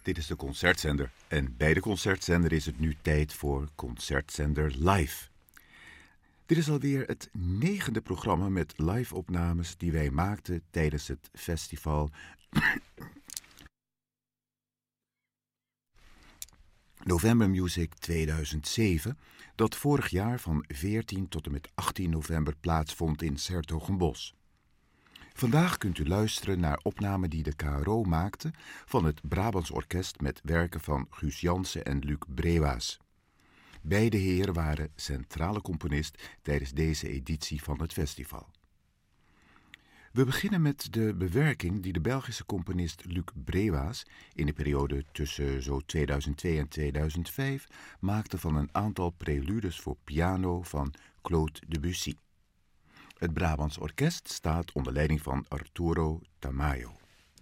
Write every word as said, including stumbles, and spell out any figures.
Dit is de Concertzender en bij de Concertzender is het nu tijd voor Concertzender Live. Dit is alweer het negende programma met live-opnames die wij maakten tijdens het festival November Music tweeduizend zeven, dat vorig jaar van veertien tot en met achttien november plaatsvond in 's-Hertogenbosch. Vandaag kunt u luisteren naar opnamen die de K R O maakte van het Brabants Orkest met werken van Guus Jansen en Luc Brewaas. Beide heren waren centrale componist tijdens deze editie van het festival. We beginnen met de bewerking die de Belgische componist Luc Brewaas in de periode tussen zo tweeduizend twee en tweeduizend vijf maakte van een aantal preludes voor piano van Claude Debussy. Het Brabants Orkest staat onder leiding van Arturo Tamayo.